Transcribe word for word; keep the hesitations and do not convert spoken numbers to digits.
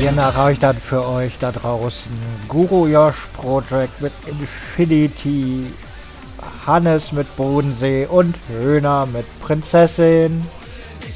erreicht dann für euch da draußen Guru Josh Project mit Infinity, Hannes mit Bodensee und Höhner mit Prinzessin.